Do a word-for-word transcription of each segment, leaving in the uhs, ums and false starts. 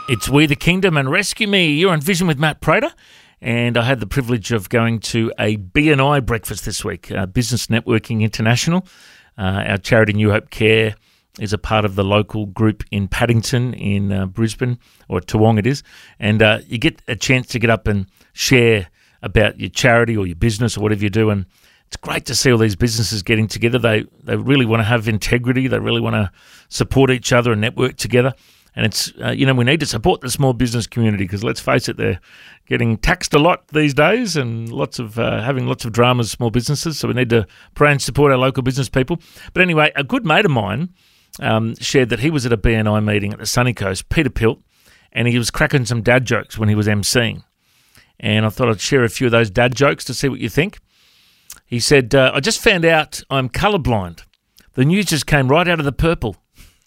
It's We the Kingdom and Rescue Me. You're on Vision with Matt Prater, and I had the privilege of going to a B N I breakfast this week, uh, Business Networking International. Uh, our charity New Hope Care is a part of the local group in Paddington in uh, Brisbane, or Toowong it is, and uh, you get a chance to get up and share about your charity or your business or whatever you do, and it's great to see all these businesses getting together. They they really want to have integrity. They really want to support each other and network together. And it's, uh, you know, we need to support the small business community because let's face it, they're getting taxed a lot these days and lots of uh, having lots of dramas, small businesses. So we need to pray and support our local business people. But anyway, a good mate of mine um, shared that he was at a B N I meeting at the Sunny Coast, Peter Pilt, and he was cracking some dad jokes when he was emceeing. And I thought I'd share a few of those dad jokes to see what you think. He said, uh, I just found out I'm colourblind. The news just came right out of the purple.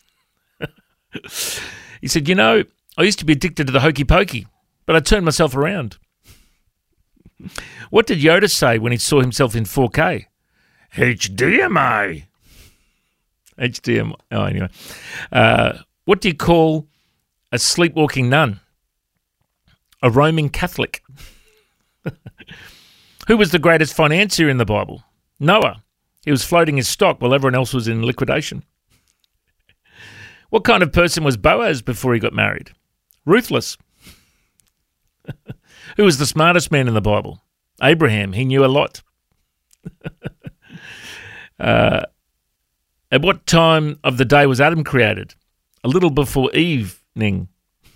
He said, you know, I used to be addicted to the hokey pokey, but I turned myself around. What did Yoda say when he saw himself in four K? H D M I. H D M I. Oh, anyway. Uh, what do you call a sleepwalking nun? A roaming Catholic. Who was the greatest financier in the Bible? Noah. He was floating his stock while everyone else was in liquidation. What kind of person was Boaz before he got married? Ruthless. Who was the smartest man in the Bible? Abraham. He knew a lot. uh, at what time of the day was Adam created? A little before evening.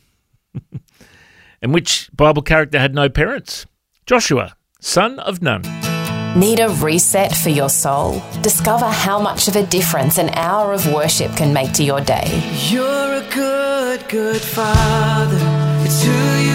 And which Bible character had no parents? Joshua, son of Nun. Need a reset for your soul? Discover how much of a difference an hour of worship can make to your day. You're a good, good father. It's who you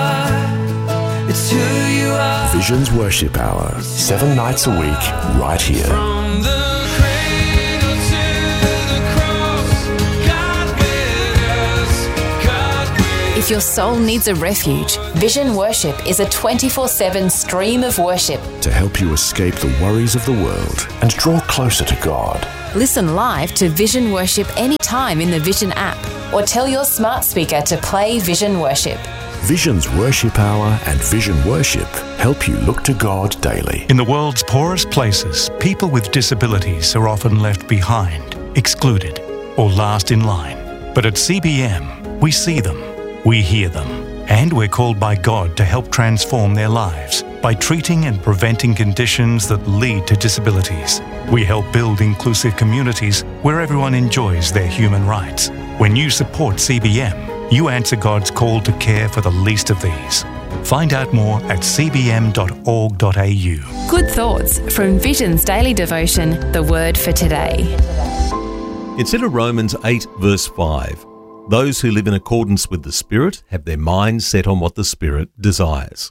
are. It's who you are. Vision's Worship Hour, seven nights a week, right here. From the cradle to the cross, God with us, God with us. If your soul needs a refuge, Vision Worship is a twenty-four seven stream of worship. To help you escape the worries of the world and draw closer to God. Listen live to Vision Worship anytime in the Vision app or tell your smart speaker to play Vision Worship. Vision's Worship Hour and Vision Worship help you look to God daily. In the world's poorest places, people with disabilities are often left behind, excluded, or last in line. But at C B M, we see them, we hear them, and we're called by God to help transform their lives by treating and preventing conditions that lead to disabilities. We help build inclusive communities where everyone enjoys their human rights. When you support C B M, you answer God's call to care for the least of these. Find out more at c b m dot org dot a u. Good thoughts from Vision's daily devotion, The Word for Today. Consider Romans eight verse five. Those who live in accordance with the Spirit have their minds set on what the Spirit desires.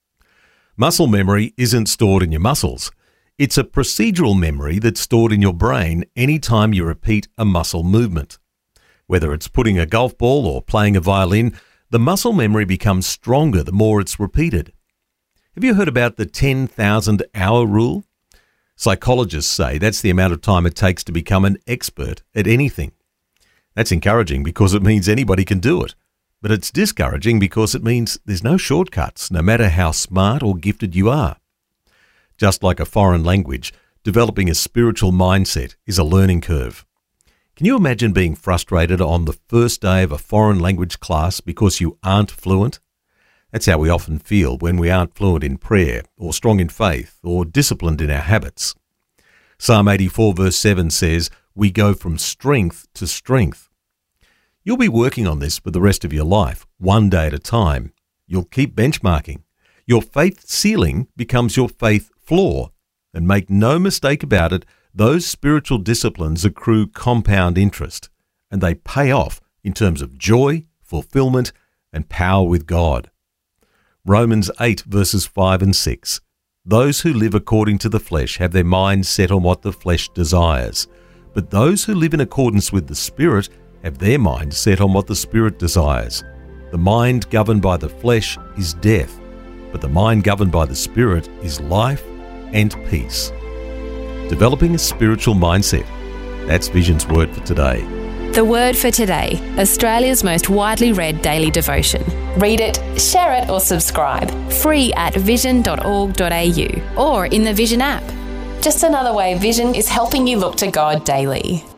Muscle memory isn't stored in your muscles. It's a procedural memory that's stored in your brain anytime you repeat a muscle movement. Whether it's putting a golf ball or playing a violin, the muscle memory becomes stronger the more it's repeated. Have you heard about the ten thousand hour rule? Psychologists say that's the amount of time it takes to become an expert at anything. That's encouraging because it means anybody can do it. But it's discouraging because it means there's no shortcuts, no matter how smart or gifted you are. Just like a foreign language, developing a spiritual mindset is a learning curve. Can you imagine being frustrated on the first day of a foreign language class because you aren't fluent? That's how we often feel when we aren't fluent in prayer, or strong in faith, or disciplined in our habits. Psalm eighty-four verse seven says, we go from strength to strength. You'll be working on this for the rest of your life, one day at a time. You'll keep benchmarking. Your faith ceiling becomes your faith floor. And make no mistake about it, those spiritual disciplines accrue compound interest, and they pay off in terms of joy, fulfillment, and power with God. Romans eight verses five and six. Those who live according to the flesh have their minds set on what the flesh desires, but those who live in accordance with the Spirit have their minds set on what the Spirit desires. The mind governed by the flesh is death, but the mind governed by the Spirit is life and peace. Developing a spiritual mindset. That's Vision's word for today. The Word for Today, Australia's most widely read daily devotion. Read it, share it, or subscribe. Free at vision dot org dot a u or in the Vision app. Just another way Vision is helping you look to God daily.